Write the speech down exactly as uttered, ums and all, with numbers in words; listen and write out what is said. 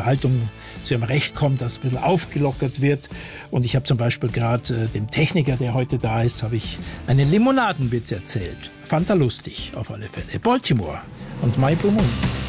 Unterhaltung zu ihrem Recht kommt, dass ein bisschen aufgelockert wird. Und ich habe zum Beispiel gerade äh, dem Techniker, der heute da ist, habe ich einen Limonadenwitz erzählt. Fand er lustig, auf alle Fälle. Baltimore und My Blue Moon.